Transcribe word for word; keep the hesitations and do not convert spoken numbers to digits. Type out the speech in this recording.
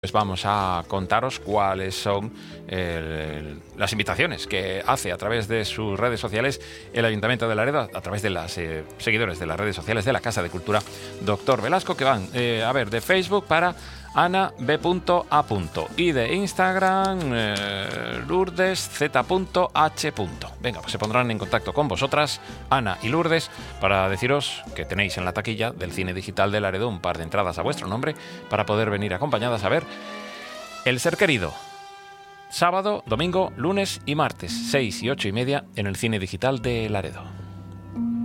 Pues vamos a contaros cuáles son eh, las invitaciones que hace a través de sus redes sociales el Ayuntamiento de Laredo, a través de los eh, seguidores de las redes sociales de la Casa de Cultura Doctor Velasco, que van eh, a ver de Facebook para Ana B A. y de Instagram eh, Lourdes Z H. Venga, pues se pondrán en contacto con vosotras, Ana y Lourdes, para deciros que tenéis en la taquilla del Cine Digital de Laredo un par de entradas a vuestro nombre para poder venir acompañadas a ver El Ser Querido. Sábado, domingo, lunes y martes, seis y ocho y media en el Cine Digital de Laredo.